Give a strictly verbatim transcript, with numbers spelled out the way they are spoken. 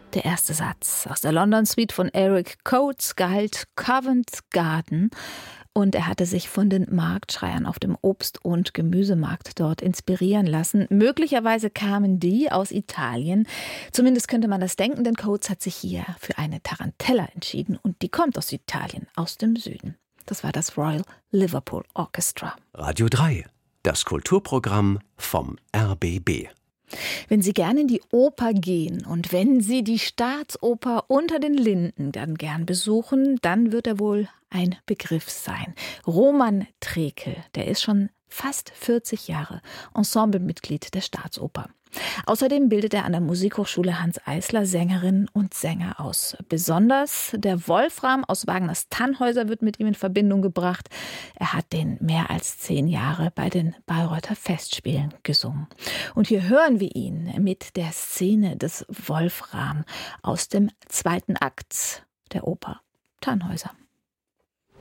Der erste Satz aus der London Suite von Eric Coates galt Covent Garden und er hatte sich von den Marktschreiern auf dem Obst- und Gemüsemarkt dort inspirieren lassen. Möglicherweise kamen die aus Italien. Zumindest könnte man das denken, denn Coates hat sich hier für eine Tarantella entschieden und die kommt aus Italien, aus dem Süden. Das war das Royal Liverpool Orchestra. Radio drei, das Kulturprogramm vom R B B. Wenn Sie gern in die Oper gehen und wenn Sie die Staatsoper Unter den Linden dann gern besuchen, dann wird er wohl ein Begriff sein. Roman Trekel, der ist schon fast vierzig Jahre Ensemblemitglied der Staatsoper. Außerdem bildet er an der Musikhochschule Hanns Eisler Sängerinnen und Sänger aus. Besonders der Wolfram aus Wagners Tannhäuser wird mit ihm in Verbindung gebracht. Er hat den mehr als zehn Jahre bei den Bayreuther Festspielen gesungen. Und hier hören wir ihn mit der Szene des Wolfram aus dem zweiten Akt der Oper Tannhäuser.